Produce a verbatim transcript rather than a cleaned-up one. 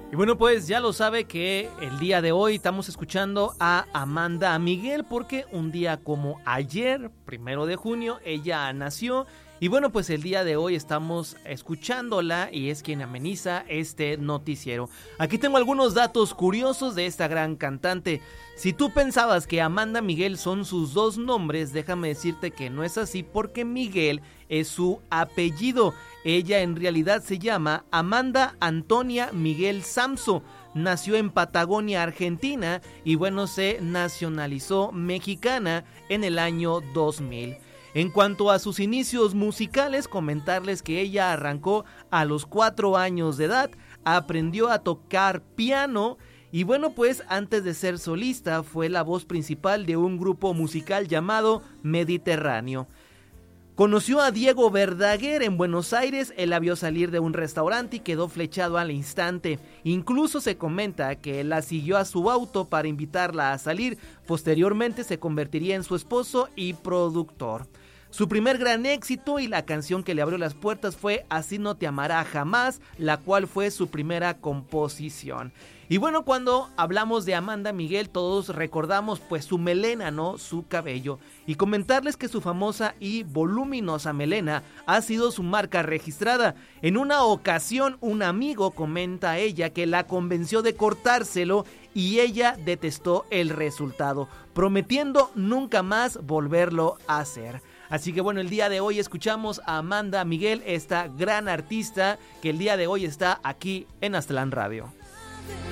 Y bueno, pues ya lo sabe que el día de hoy estamos escuchando a Amanda Miguel porque un día como ayer, primero de junio, ella nació. Y bueno, pues el día de hoy estamos escuchándola y es quien ameniza este noticiero. Aquí tengo algunos datos curiosos de esta gran cantante. Si tú pensabas que Amanda Miguel son sus dos nombres, déjame decirte que no es así porque Miguel es su apellido. Ella en realidad se llama Amanda Antonia Miguel Samso. Nació en Patagonia, Argentina y bueno, se nacionalizó mexicana en el año dos mil. En cuanto a sus inicios musicales, comentarles que ella arrancó a los cuatro años de edad, aprendió a tocar piano y bueno, pues antes de ser solista fue la voz principal de un grupo musical llamado Mediterráneo. Conoció a Diego Verdaguer en Buenos Aires, él la vio salir de un restaurante y quedó flechado al instante. Incluso se comenta que la siguió a su auto para invitarla a salir, posteriormente se convertiría en su esposo y productor. Su primer gran éxito y la canción que le abrió las puertas fue Así no te amará jamás, la cual fue su primera composición. Y bueno, cuando hablamos de Amanda Miguel, todos recordamos pues su melena, ¿no? Su cabello. Y comentarles que su famosa y voluminosa melena ha sido su marca registrada. En una ocasión, un amigo comenta a ella que la convenció de cortárselo y ella detestó el resultado, prometiendo nunca más volverlo a hacer. Así que bueno, el día de hoy escuchamos a Amanda Miguel, esta gran artista que el día de hoy está aquí en Aztlán Radio.